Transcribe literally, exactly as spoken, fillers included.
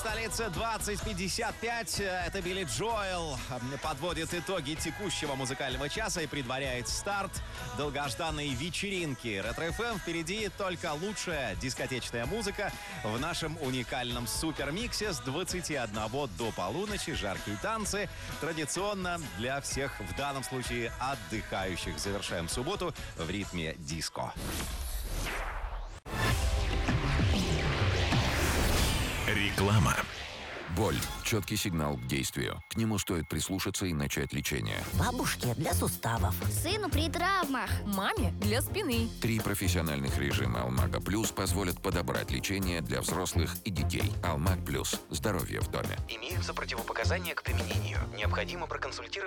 столице двадцать пятьдесят пять. Это Билли Джоэл подводит итоги текущего музыкального часа и предваряет старт долгожданной вечеринки. Ретро-эф эм. Впереди только лучшая дискотечная музыка в нашем уникальном супермиксе с двадцати одного до полуночи. Жаркие танцы. Традиционно для всех, в данном случае, отдыхающих. Завершаем субботу в ритме диско. Реклама. Боль. Четкий сигнал к действию. К нему стоит прислушаться и начать лечение. Бабушке для суставов. Сыну при травмах. Маме для спины. Три профессиональных режима Алмага Плюс позволят подобрать лечение для взрослых и детей. Алмаг Плюс. Здоровье в доме. Имеются противопоказания к применению. Необходимо проконсультироваться